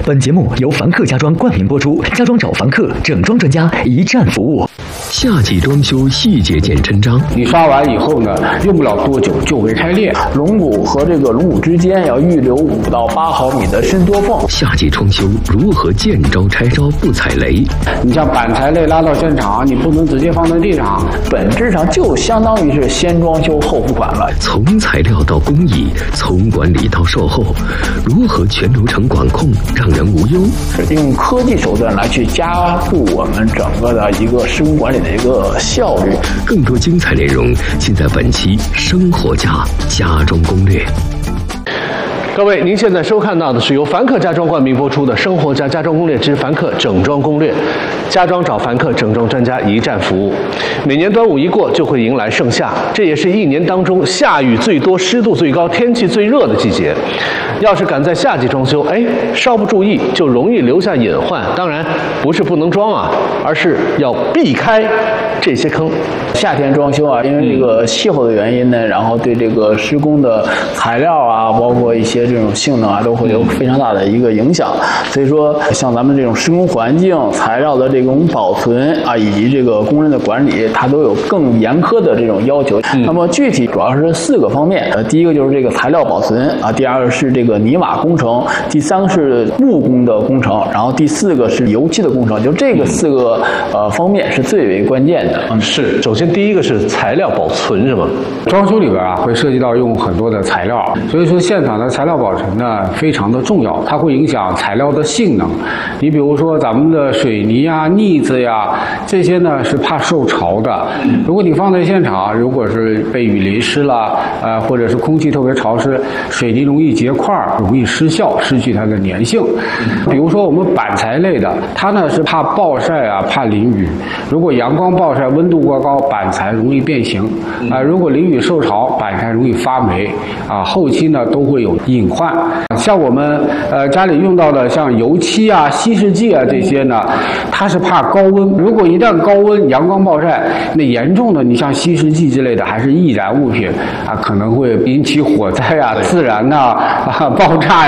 本节目由凡客家装冠名播出，家装找凡客，整装专家，一站服务。 夏季装修细节见真章。 你刷完以后呢，用不了多久就会开裂。龙骨和这个龙骨之间要预留5到8毫米的伸缩缝。 夏季装修如何见招拆招不踩雷？ 你像板材类拉到现场，你不能直接放在地上，本质上就相当于是先装修后付款了。 从材料到工艺，从管理到售后，如何全流程管控，让人无忧？ 用科技手段来去加速我们整个的一个施工管理的一个效率。 更多精彩内容尽在本期《生活家家装攻略》。 各位，您现在收看到的是由凡客家装冠名播出的《生活家家装攻略之凡客整装攻略》，家装找凡客，整装专家，一站服务。每年端午一过，就会迎来盛夏，这也是一年当中下雨最多、湿度最高、天气最热的季节。要是赶在夏季装修，稍不注意就容易留下隐患。当然，不是不能装啊，而是要避开这些坑。 夏天装修啊，因为这个气候的原因呢，然后对这个施工的材料啊，包括一些这种性能啊，都会有非常大的一个影响。所以说，像咱们这种施工环境、材料的这种保存啊，以及这个工人的管理，它都有更严苛的这种要求。那么具体主要是4个方面。第一个就是这个材料保存啊，第二个是这个泥瓦工程，第3个是木工的工程，然后第4个是油漆的工程。就这个4个方面是最为关键的。 是。首先第一个是材料保存，是吗？ 装修里边啊会涉及到用很多的材料，所以说现场的材料保存呢非常的重要，它会影响材料的性能。你比如说咱们的水泥呀、腻子呀，这些呢是怕受潮的。如果你放在现场，如果是被雨淋湿了，或者是空气特别潮湿，水泥容易结块，容易失效，失去它的粘性。比如说我们板材类的，它呢是怕暴晒啊，怕淋雨。如果阳光暴晒，温度过高，板材容易变形如果淋雨受潮，板材容易发霉后期呢都会有隐患。像我们家里用到的像油漆啊、稀释剂啊这些呢，它是怕高温。如果一旦高温、阳光暴晒，那严重的你像稀释剂之类的，还是易燃物品可能会引起火灾啊、自燃爆炸